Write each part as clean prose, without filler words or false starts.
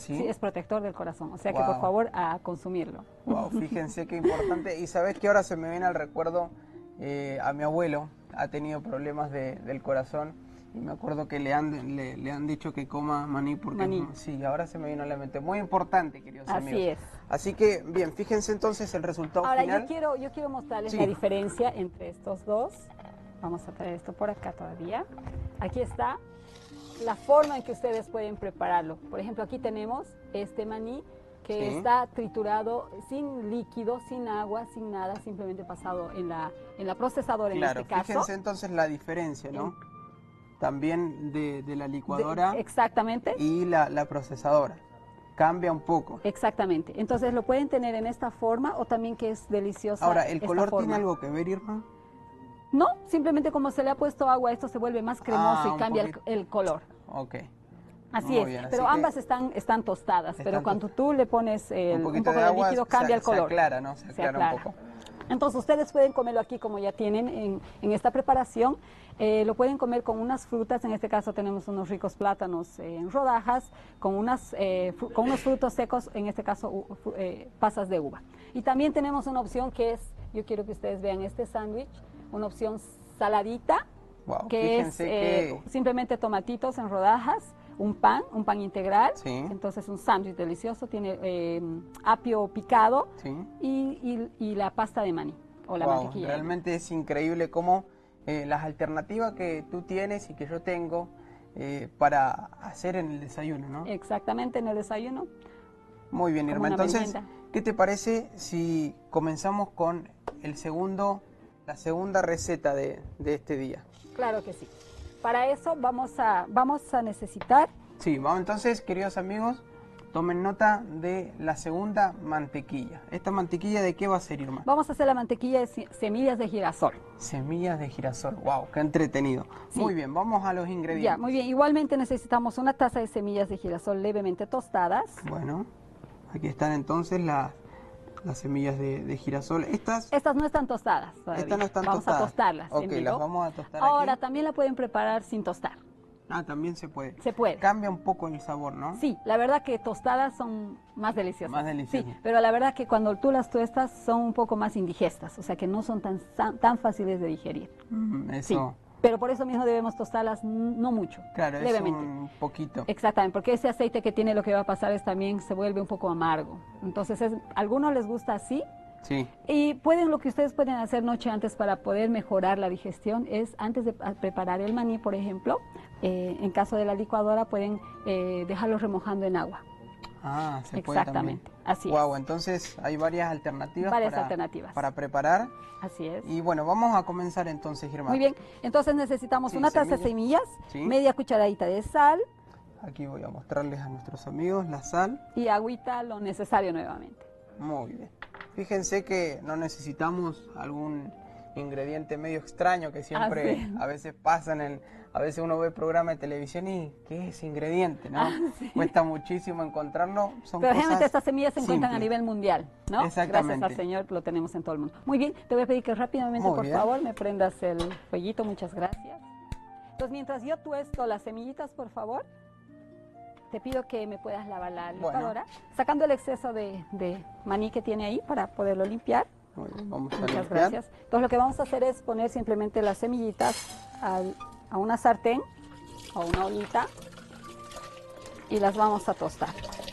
Sí, es protector del corazón, o sea que Wow. por favor a consumirlo. Wow, fíjense qué importante. Y sabes que ahora se me viene al recuerdo, a mi abuelo ha tenido problemas del corazón y me acuerdo que le han dicho que coma maní porque Maní. sí, ahora se me vino a la mente. Muy importante, queridos amigos. Así es. Así que bien, fíjense entonces el resultado Ahora final. yo quiero mostrarles Sí. la diferencia entre estos dos. Vamos a traer esto por acá todavía. Aquí está la forma en que ustedes pueden prepararlo. Por ejemplo, aquí tenemos este maní que Sí. está triturado sin líquido, sin agua, sin nada, simplemente pasado en la procesadora Claro, en este caso. fíjense entonces la diferencia, ¿no? También de la licuadora Exactamente. y la procesadora. Cambia un poco. Exactamente. Entonces lo pueden tener en esta forma o también que es deliciosa. Ahora, ¿el esta color forma. tiene algo que ver, Irma? No, simplemente como se le ha puesto agua, esto se vuelve más cremoso y un cambia poquito. el color. Ok. Así Muy es, bien, así pero que ambas están tostadas, pero están cuando tú le pones un poquito poco de de agua, líquido cambia el color. Se aclara, ¿no? Se aclara un poco. Entonces ustedes pueden comerlo aquí como ya tienen en esta preparación. Lo pueden comer con unas frutas, en este caso tenemos unos ricos plátanos en rodajas, con unos frutos secos, en este caso pasas de uva. Y también tenemos una opción que es, yo quiero que ustedes vean este sándwich, una opción saladita, Wow, que es fíjense que simplemente tomatitos en rodajas, un pan integral, Sí. entonces un sándwich delicioso, tiene apio picado Sí. y la pasta de maní o la Wow, mantequilla. realmente es increíble cómo las alternativas que tú tienes y que yo tengo para hacer en el desayuno, ¿no? Exactamente, en el desayuno. Muy bien, como Irma. una Entonces, merienda. ¿qué te parece si comenzamos con la segunda receta de este día? Claro que sí. Para eso vamos a necesitar, Sí, vamos entonces, queridos amigos, tomen nota de la segunda mantequilla. ¿Esta mantequilla de qué va a ser, Irma? vamos a hacer la mantequilla de semillas de girasol. Semillas de girasol. Wow, qué entretenido. Sí. Muy bien, vamos a los ingredientes. Ya, muy bien. Igualmente necesitamos una taza de semillas de girasol levemente tostadas. Bueno, aquí están entonces las semillas de girasol. Estas Estas no están tostadas todavía. no están vamos tostadas. a tostarlas. Ok, en vivo. las vamos a tostar Ahora aquí. también la pueden preparar sin tostar. Ah, también se puede. Se puede. Cambia un poco el sabor, ¿no? Sí, la verdad que tostadas son más deliciosas. Más deliciosas. Sí, pero la verdad que cuando tú las tuestas son un poco más indigestas, o sea que no son tan fáciles de digerir. Eso. Sí, pero por eso mismo debemos tostarlas no mucho, Claro, levemente. es un poquito. Exactamente, porque ese aceite que tiene lo que va a pasar es también se vuelve un poco amargo. Entonces, a algunos les gusta así. Sí. Y lo que ustedes pueden hacer noche antes para poder mejorar la digestión es antes de preparar el maní, por ejemplo, en caso de la licuadora pueden dejarlo remojando en agua. Ah, se puede también. Exactamente, así Wow, es. entonces hay varias alternativas Alternativas. para preparar. Así es. Y bueno, vamos a comenzar entonces, Irma. Muy bien, entonces necesitamos Sí, una taza de semillas, Sí. media cucharadita de sal Aquí voy a mostrarles a nuestros amigos la sal. y agüita lo necesario nuevamente. Muy bien. Fíjense que no necesitamos algún ingrediente medio extraño que siempre sí. a veces pasan a veces uno ve programa de televisión y ¿qué es ese ingrediente? ¿No? Sí. Cuesta muchísimo encontrarlo. Son Pero realmente cosas estas semillas se encuentran a simples. nivel mundial, ¿no? Exactamente. Gracias al Señor lo tenemos en todo el mundo. Muy bien, te voy a pedir que rápidamente, Muy por bien. favor, me prendas el fueguito, muchas gracias. Entonces, mientras yo tuesto las semillitas, por favor, te pido que me puedas lavar la licuadora, sacando el exceso de maní que tiene ahí para poderlo limpiar. Muy bien, vamos a Muchas limpiar. gracias. Entonces, lo que vamos a hacer es poner simplemente las semillitas a una sartén o una ollita y las vamos a tostar.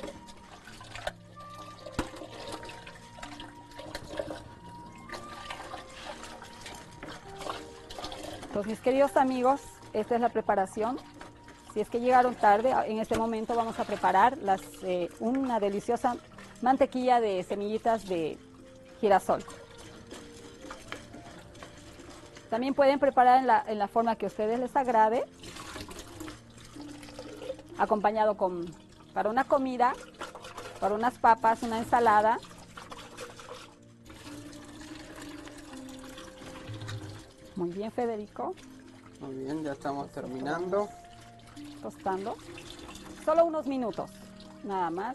Entonces, mis queridos amigos, esta es la preparación. Si es que llegaron tarde, en este momento vamos a preparar una deliciosa mantequilla de semillitas de girasol. También pueden preparar en la forma que a ustedes les agrade, acompañado para una comida, para unas papas, una ensalada. Muy bien, Federico. Muy bien, ya estamos terminando. Tostando. Solo unos minutos, nada más.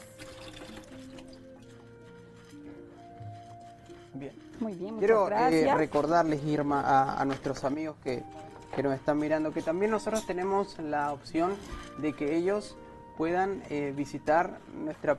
Bien. Muy bien, muchas Quiero gracias. recordarles, Irma, a nuestros amigos que nos están mirando, que también nosotros tenemos la opción de que ellos puedan visitar nuestra